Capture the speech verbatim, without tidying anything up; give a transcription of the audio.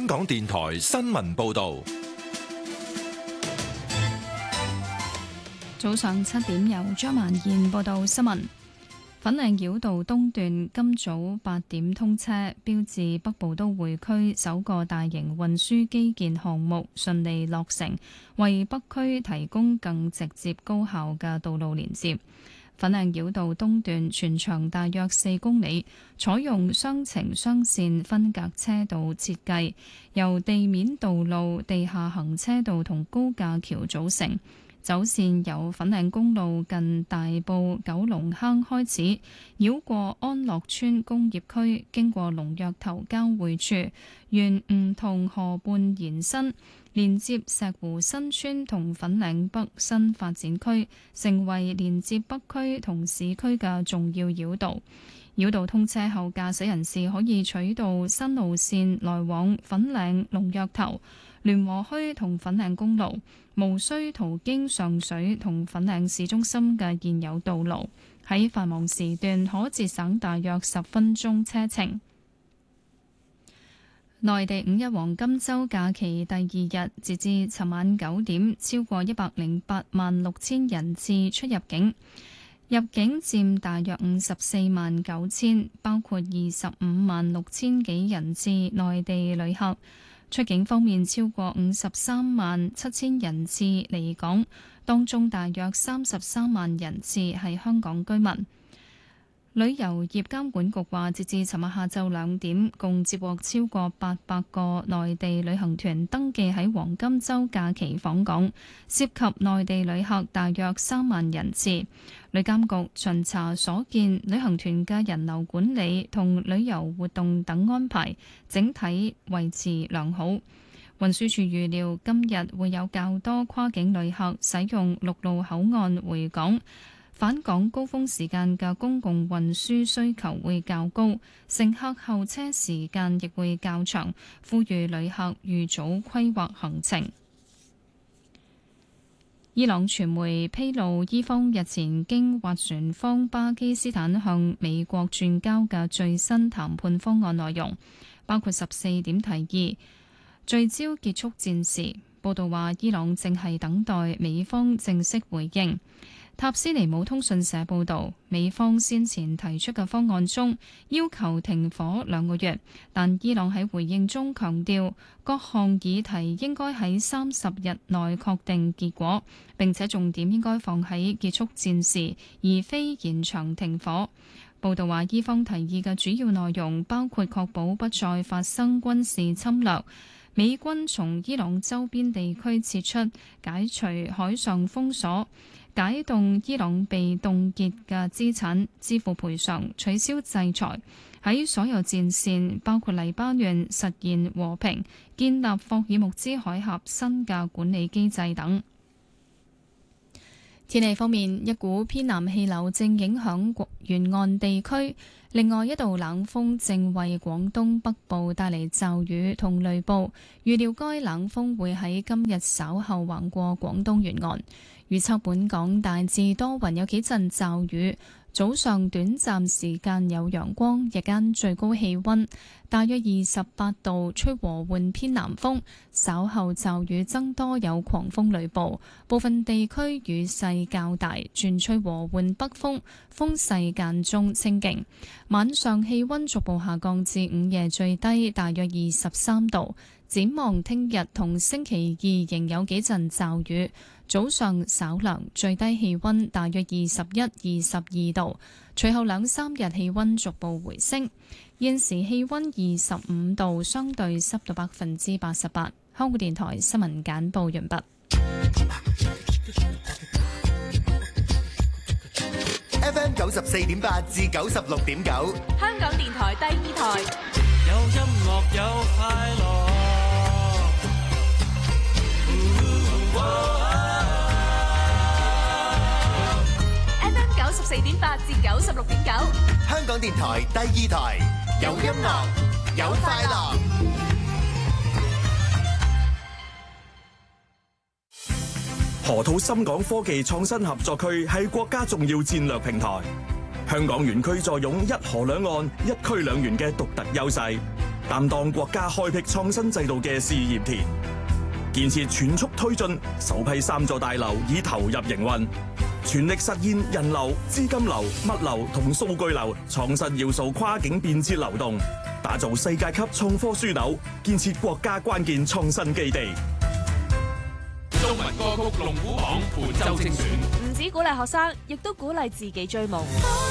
港電台新聞報道。 早上七點，由張萬燕報道新聞。粉嶺繞道東段今早八點通車，標誌北部都會區首個大型運輸基建項目順利落成，為北區提供更直接高效嘅道路連接。粉嶺繞道東段全長大約四公里，採用雙程雙線分隔車道設計，由地面道路、地下行車道同高架橋組成。走線由粉嶺公路近大埔九龍坑開始，繞過安樂村工業區，經過龍躍頭交匯處，沿梧桐河畔延伸，連接石湖新村同粉嶺北新發展區，成為連接北區同市區嘅重要繞道。繞道通車後，駕駛人士可以取道新路線來往粉嶺龍躍頭、聯和墟同粉嶺公路，無需途經上水同粉嶺市中心嘅現有道路。喺繁忙時段可節省大約十分鐘車程。內地五一黃金週假期第二日，截至尋晚九點，超過一百零八萬六千人次出入境，入境佔大約五十四萬九千，包括二十五萬六千幾人次內地旅客。出境方面，超過五十三萬七千人次離港，當中大約三十三萬人次係香港居民。旅遊業監管局話，截至尋日下晝兩點，共接獲超過八百個內地旅行團登記喺黃金週假期訪港，涉及內地旅客大約三萬人次。旅監局巡查所見，旅行團嘅人流管理同旅遊活動等安排整體維持良好。運輸署預料今日會有較多跨境旅客使用陸路口岸回港，返港高峰時間嘅公共運輸需求會較高，乘客候車時間亦會較長，呼籲旅客預早規劃行程。伊朗傳媒披露，伊方日前經斡旋方巴基斯坦向美國轉交嘅最新談判方案內容，包括十四點提議，聚焦結束戰事。報道話，伊朗正係等待美方正式回應。塔斯尼姆通訊社報導，美方先前提出嘅方案中要求停火兩個月，但伊朗喺回應中強調，各項議題應該喺三十日內確定結果，並且重點應該放喺結束戰事，而非延長停火。報導話，伊方提議嘅主要內容包括確保不再發生軍事侵略，美軍從伊朗周邊地區撤出，解除海上封鎖，解凍伊朗被凍結嘅資產，支付賠償，取消制裁，喺所有戰線，包括黎巴嫩，實現和平，建立霍爾木茲海峽新嘅管理機制等。天氣方面，一股偏南氣流正影響沿岸地區，另外一道冷鋒正為廣東北部帶嚟驟雨同雷暴，預料該冷鋒會喺今日稍後橫過廣東沿岸。預測本港大致多雲，有幾陣驟雨，早上短暫時間有陽光，日間最高氣溫大約二十八度，吹和緩偏南風，稍後驟雨增多，有狂風雷暴，部分地區雨勢較大，轉吹和緩北風，風勢間中清勁。晚上氣溫逐步下降至午夜最低大約二十三度。展望聽日同星期二仍有幾陣驟雨，早上稍涼，最低氣溫大約二十一、二十二度。隨後兩三日氣溫逐步回升。現時氣溫二十五度，相對濕度百分之八十八。香港電台新聞簡報完畢。 F M 九十四點八至九十六點九， 香港電台第二台。 有音樂有快樂。 F M 九十四點八至九十六點九， 香港電台第二台，有音樂有快樂。 河套深港科技創新合作區係國家重要戰略平台，香港園區坐擁一河兩岸、一區兩園嘅獨特優勢， 擔當國家開闢創新制度嘅試驗田，建設全速推進，首批三座大樓已投入營運，全力實現人流、資金流、物流同數據流創新要素跨境便捷流動，打造世界級創科樞紐，建設國家關鍵創新基地。 中文歌曲龍虎榜本周精選， 唔止鼓勵學生，亦都鼓勵自己追夢。